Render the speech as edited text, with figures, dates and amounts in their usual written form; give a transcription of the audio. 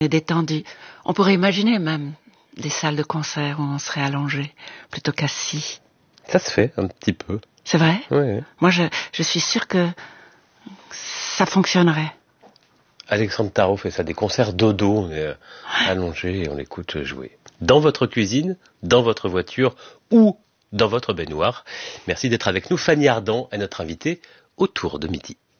et détendu. On pourrait imaginer même des salles de concert où on serait allongé plutôt qu'assis. Ça se fait un petit peu. C'est vrai ? Oui. Moi, je suis sûre que ça fonctionnerait. Alexandre Tarot fait ça, des concerts dodo, on est allongé et on l'écoute jouer. Dans votre cuisine, dans votre voiture ou dans votre baignoire. Merci d'être avec nous. Fanny Ardant est notre invitée autour de midi.